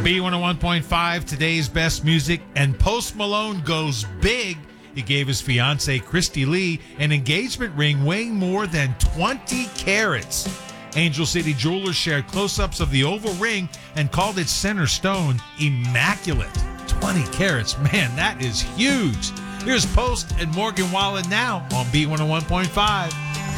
B101.5, today's best music, and Post Malone goes big. He gave his fiancée, Christy Lee, an engagement ring weighing more than 20 carats. Angel City Jewelers shared close-ups of the oval ring and called its center stone immaculate. 20 carats, man, that is huge. Here's Post and Morgan Wallen now on B101.5.